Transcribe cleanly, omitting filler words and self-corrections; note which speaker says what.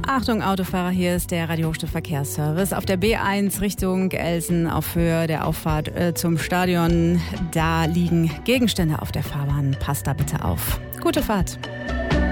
Speaker 1: Achtung Autofahrer, hier ist der Radio Hochstift Verkehrsservice. Auf der B1 Richtung Elsen auf Höhe der Auffahrt zum Stadion. Da liegen Gegenstände auf der Fahrbahn. Passt da bitte auf. Gute Fahrt.